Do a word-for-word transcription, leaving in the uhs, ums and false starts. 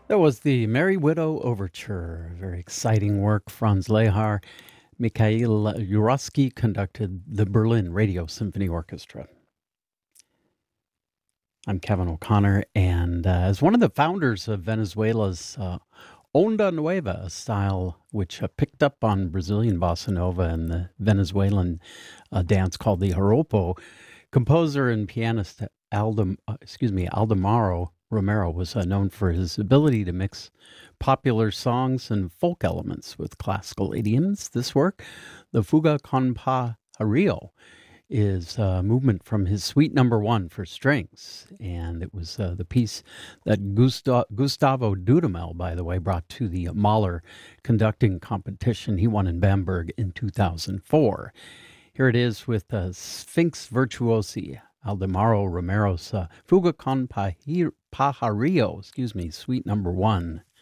That was the Merry Widow Overture, a very exciting work. Franz Lehar, Mikhail Urowsky conducted the Berlin Radio Symphony Orchestra. I'm Kevin O'Connor, and uh, as one of the founders of Venezuela's uh, Onda Nueva, a style which uh, picked up on Brazilian bossa nova and the Venezuelan uh, dance called the joropo, composer and pianist Aldem, uh, excuse me, Aldemaro Romero was uh, known for his ability to mix popular songs and folk elements with classical idioms. This work, the Fuga con Pajarillo, is a movement from his Suite Number One for strings, and it was uh, the piece that Gusta- Gustavo Dudamel, by the way, brought to the Mahler conducting competition he won in Bamberg in two thousand four. Here it is with uh, Sphinx Virtuosi, Aldemaro Romero's uh, Fuga con Pajarillo, excuse me, Suite Number One.